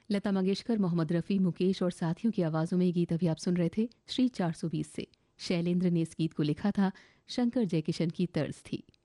लता मंगेशकर, मोहम्मद रफ़ी, मुकेश और साथियों की आवाज़ों में ये गीत अभी आप सुन रहे थे श्री 420 से। शैलेंद्र ने इस गीत को लिखा था, शंकर जयकिशन की तर्ज थी।